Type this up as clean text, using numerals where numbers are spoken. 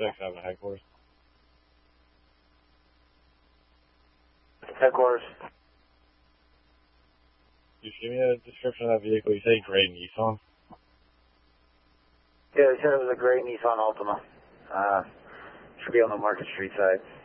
6 out of headquarters. Headquarters. Just give me a description of that vehicle. You say gray Nissan? Yeah, they said it was a gray Nissan Altima. Should be on the Market Street side.